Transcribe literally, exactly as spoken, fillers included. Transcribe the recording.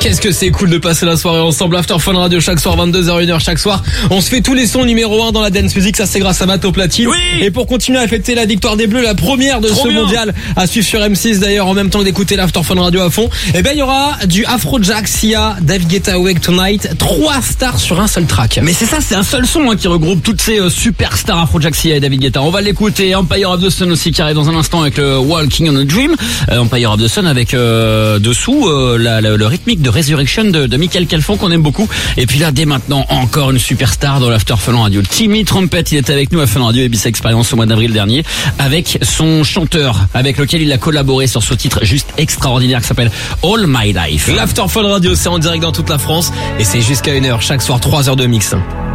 Qu'est-ce que c'est cool de passer la soirée ensemble. After Fun Radio chaque soir, vingt-deux heures, une heure chaque soir. On se fait tous les sons numéro un dans la dance music. Ça, c'est grâce à Matt au platine. Oui. Et pour continuer à fêter la victoire des Bleus, la première de Trop ce bien. mondial, à suivre sur M six d'ailleurs, en même temps que d'écouter l'After Fun Radio à fond. Eh ben, il y aura du Afrojack, Sia, David Guetta, Awake Tonight. Trois stars sur un seul track. Mais c'est ça, c'est un seul son hein, qui regroupe toutes ces euh, superstars Afrojack, Sia et David Guetta. On va l'écouter. Empire of the Sun aussi qui arrive dans un instant avec le Walking on a Dream. Euh, Empire of the Sun avec euh, dessous euh, la, la, le rythmique de Resurrection de, de Michael Calfon qu'on aime beaucoup. Et puis là, dès maintenant, encore une superstar dans l'After Fun Radio. Timmy Trumpet, il était avec nous à Fun Radio et Ibiza Experience au mois d'avril dernier avec son chanteur avec lequel il a collaboré sur ce titre juste extraordinaire qui s'appelle All My Life. L'After Fun Radio, c'est en direct dans toute la France et c'est jusqu'à une heure chaque soir, trois heures de mix.